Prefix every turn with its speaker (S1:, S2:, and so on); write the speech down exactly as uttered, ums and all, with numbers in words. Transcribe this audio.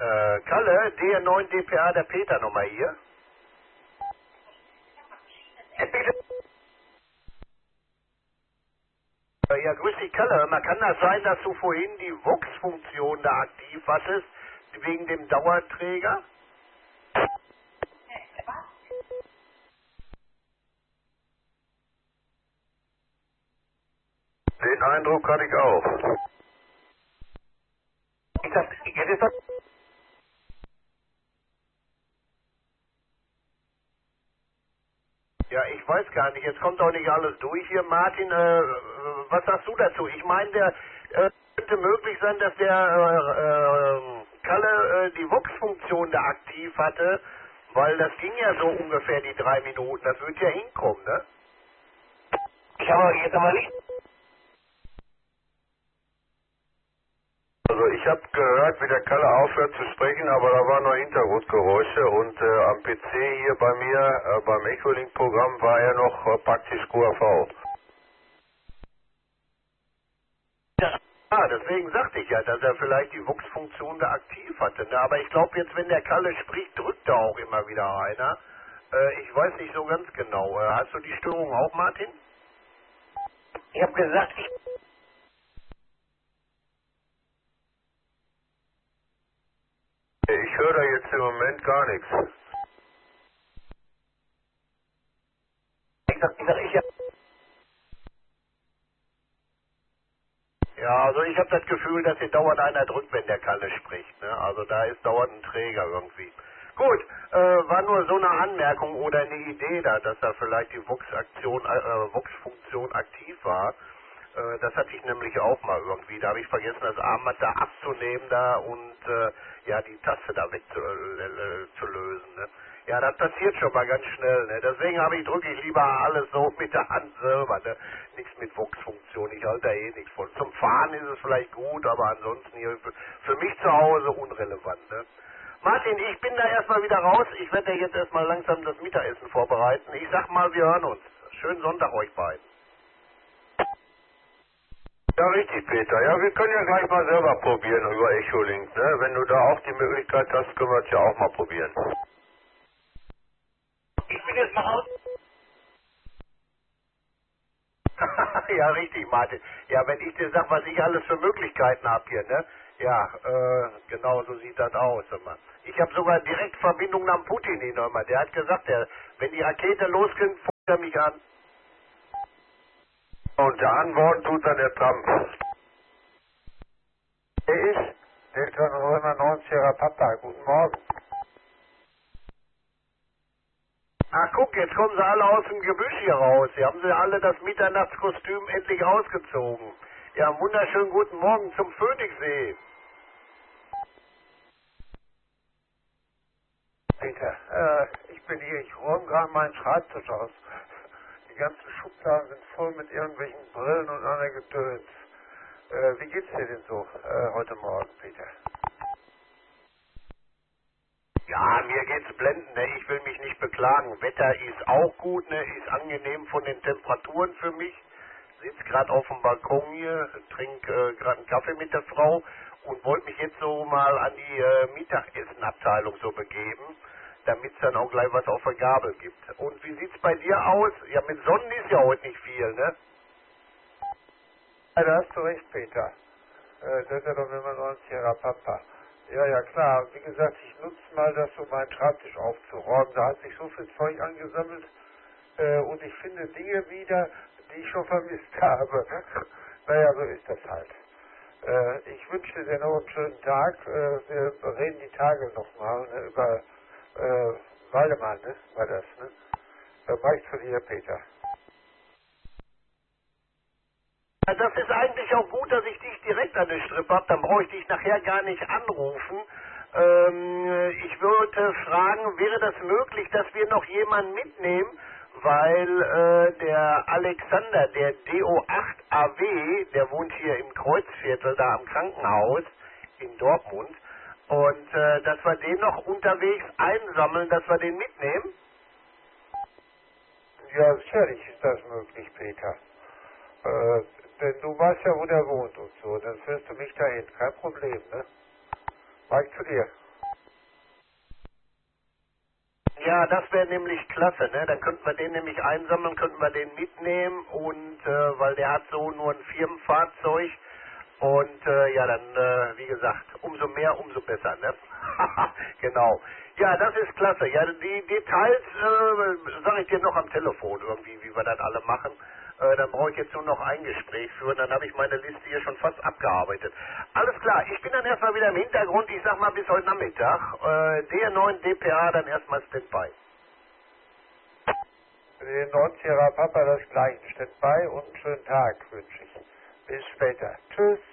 S1: Äh, Kalle, D neun D P A, der Peter nochmal hier.
S2: Ja, bitte.
S1: Äh, ja, grüß dich, Kalle. Man kann das sein, dass du vorhin die Vox-Funktion da aktiv hattest, wegen dem Dauerträger?
S3: Den Eindruck hatte ich auch.
S2: Ich sag, jetzt ist das...
S1: Ja, ich weiß gar nicht. Jetzt kommt doch nicht alles durch hier. Martin, äh, was sagst du dazu? Ich meine, der äh, könnte möglich sein, dass der äh, äh, Kalle äh, die Vox-Funktion da aktiv hatte, weil das ging ja so ungefähr die drei Minuten. Das wird ja hinkommen, ne?
S2: Ich habe jetzt aber nicht...
S3: Also ich habe gehört, wie der Kalle aufhört zu sprechen, aber da waren noch Hintergrundgeräusche und äh, am P C hier bei mir, äh, beim Echolink-Programm, war er noch äh, praktisch Q A V.
S1: Ah, deswegen sagte ich ja, dass er vielleicht die Vox-Funktion da aktiv hatte. Ne? Aber ich glaube jetzt, wenn der Kalle spricht, drückt da auch immer wieder einer. Äh, ich weiß nicht so ganz genau. Äh, hast du die Störung auch, Martin?
S2: Ich habe gesagt, ich...
S3: Ich höre da jetzt im Moment gar nichts.
S2: Ich sag, ich sag, ich...
S1: Ja, also ich habe das Gefühl, dass hier dauernd einer drückt, wenn der Kalle spricht. Ne? Also da ist dauernd ein Träger irgendwie. Gut, äh, war nur so eine Anmerkung oder eine Idee da, dass da vielleicht die Vox-Aktion, äh, Vox-Funktion aktiv war. Äh, das hatte ich nämlich auch mal irgendwie. Da habe ich vergessen, das Armband da abzunehmen da und äh, ja die Taste da wegzulösen. Ne? Ja, das passiert schon mal ganz schnell. Ne? Deswegen habe ich drücke ich lieber alles so mit der Hand selber. Ne? Nichts mit Vox-Funktion. Ich halte da eh nichts von. Zum Fahren ist es vielleicht gut, aber ansonsten hier für, für mich zu Hause unrelevant. Ne? Martin, ich bin da erstmal wieder raus. Ich werde ja jetzt erstmal langsam das Mittagessen vorbereiten. Ich sag mal, wir hören uns. Schönen Sonntag euch beiden.
S3: Ja, richtig, Peter. Ja, wir können ja gleich mal selber probieren über Echolink, ne? Wenn du da auch die Möglichkeit hast, können wir es ja auch mal probieren.
S2: Ich bin jetzt mal raus.
S1: Ja, richtig, Martin. Ja, wenn ich dir sag, was ich alles für Möglichkeiten habe hier, ne? Ja, äh, genau so sieht das aus immer. Ich habe sogar direkt Verbindung nach Putin hin immer. Der hat gesagt, der, wenn die Rakete losgeht, funkt er mich an.
S3: Und der Antwort tut dann der Trump.
S4: Wer ist? Delta November neun Sierra Papa, guten Morgen.
S1: Ach guck, jetzt kommen sie alle aus dem Gebüsch hier raus. Hier haben sie alle das Mitternachtskostüm endlich ausgezogen. Ja, einen wunderschönen guten Morgen zum Phoenixsee.
S4: Peter, äh, ich bin hier, ich räume gerade meinen Schreibtisch aus. Die ganzen Schubladen sind voll mit irgendwelchen Brillen und anderem Gedöns. Äh, wie geht's dir denn so äh, heute Morgen, Peter?
S1: Ja, mir geht's blendend, ne? Ich will mich nicht beklagen. Wetter ist auch gut, ne? Ist angenehm von den Temperaturen für mich. Sitz gerade auf dem Balkon hier, trinke äh, gerade einen Kaffee mit der Frau und wollte mich jetzt so mal an die äh, Mittagessenabteilung so begeben, damit es dann auch gleich was auf der Gabel gibt. Und wie sieht's bei dir aus? Ja, mit Sonnen ist ja heute nicht viel, ne?
S4: Ja, da hast du recht, Peter. Äh, Delta November neun Sierra Papa. Ja, ja, klar. Wie gesagt, ich nutze mal das, um meinen Schreibtisch aufzuräumen. Da hat sich so viel Zeug angesammelt äh, und ich finde Dinge wieder, die ich schon vermisst habe. Naja, so ist das halt. Äh, ich wünsche dir noch einen schönen Tag. Äh, wir reden die Tage nochmal ne, über äh, Waldemar, ne? War das, ne? Äh, reicht für dir, Peter.
S1: Ja, das ist eigentlich auch gut, dass ich dich direkt an der Strippe habe, dann brauche ich dich nachher gar nicht anrufen. Ähm, ich würde fragen, wäre das möglich, dass wir noch jemanden mitnehmen, weil äh, der Alexander, der D O acht A W, der wohnt hier im Kreuzviertel, da am Krankenhaus in Dortmund, und äh, dass wir den noch unterwegs einsammeln, dass wir den mitnehmen?
S4: Ja, sicherlich ist das möglich, Peter. Äh, denn du weißt ja, wo der wohnt und so. Dann führst du mich dahin. Kein Problem, ne? Reicht zu dir.
S1: Ja, das wäre nämlich klasse, ne? Dann könnten wir den nämlich einsammeln, könnten wir den mitnehmen und äh, weil der hat so nur ein Firmenfahrzeug und äh, ja, dann äh, wie gesagt, umso mehr, umso besser, ne? Genau. Ja, das ist klasse. Ja, die Details äh, sage ich dir noch am Telefon irgendwie, wie wir das alle machen. Äh, dann brauche ich jetzt nur noch ein Gespräch führen, dann habe ich meine Liste hier schon fast abgearbeitet. Alles klar, ich bin dann erstmal wieder im Hintergrund, ich sag mal bis heute Nachmittag. Äh, D neun D P A dann erstmal Standby.
S4: Den neun Sierra Papa das gleiche. Standby und einen schönen Tag wünsche ich. Bis später. Tschüss.